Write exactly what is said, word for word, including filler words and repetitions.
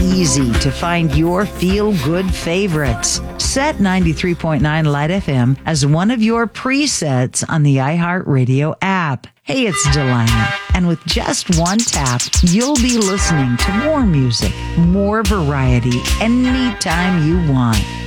easy to find your feel-good favorites. Set ninety-three point nine Light F M as one of your presets on the iHeartRadio app. Hey, it's Delina, and with just one tap, you'll be listening to more music, more variety, anytime you want.